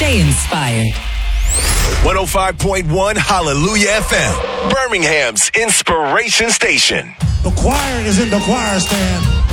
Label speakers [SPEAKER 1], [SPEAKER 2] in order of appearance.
[SPEAKER 1] Stay inspired.
[SPEAKER 2] 105.1 Hallelujah FM, Birmingham's inspiration station.
[SPEAKER 3] The choir is in the choir stand.